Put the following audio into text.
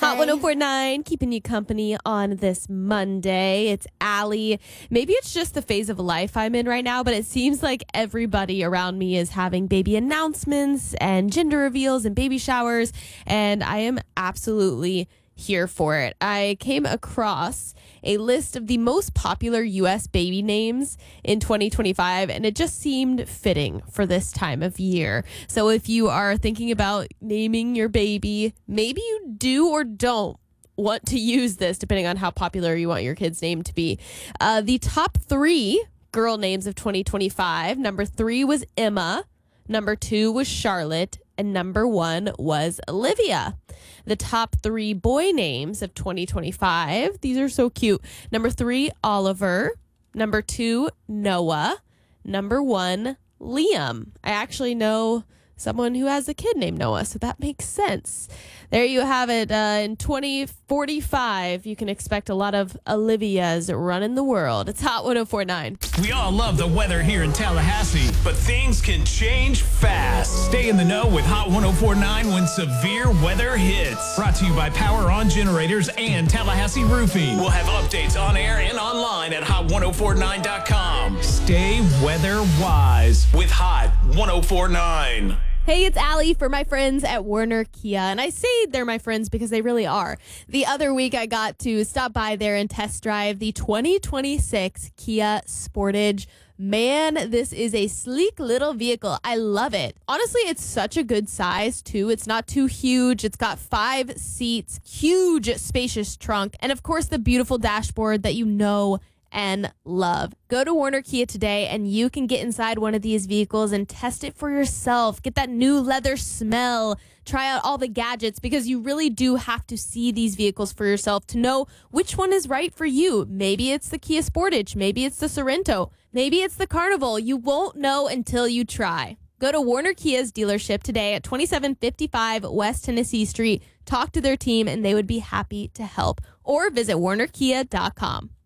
Hot 1049, keeping you company on this Monday. It's Allie. Maybe it's just the phase of life I'm in right now, but it seems like everybody around me is having baby announcements and gender reveals and baby showers, and I am absolutely here for it. I came across a list of the most popular U.S. baby names in 2025, and it just seemed fitting for this time of year. So if you are thinking about naming your baby, maybe you do or don't want to use this, depending on how popular you want your kid's name to be. The top 3 girl names of 2025, number 3 was Emma, number 2 was Charlotte, and number 1 was Olivia. The top 3 boy names of 2025, these are so cute. Number 3, Oliver. Number 2, Noah. Number 1, Liam. I actually know someone who has a kid named Noah, so that makes sense. There you have it. In 2045, you can expect a lot of Olivias running the world. It's Hot 1049. We all love the weather here in Tallahassee, but things can change fast. Stay in the know with Hot 1049 when severe weather hits. Brought to you by Power On Generators and Tallahassee Roofing. We'll have updates on air and online at hot1049.com. Stay weather wise with Hot 1049. Hey, it's Allie for my friends at Werner Kia, and I say they're my friends because they really are. The other week, I got to stop by there and test drive the 2026 Kia Sportage. Man, this is a sleek little vehicle. I love it. Honestly, it's such a good size, too. It's not too huge. It's got 5 seats, huge, spacious trunk, and of course, the beautiful dashboard that you know and love. Go to Werner Kia today and you can get inside one of these vehicles and test it for yourself. Get that new leather smell. Try out all the gadgets, because you really do have to see these vehicles for yourself to know which one is right for you. Maybe it's the Kia Sportage. Maybe it's the Sorento. Maybe it's the Carnival. You won't know until you try. Go to Werner Kia's dealership today at 2755 West Tennessee Street. Talk to their team and they would be happy to help. Or visit wernerkia.com.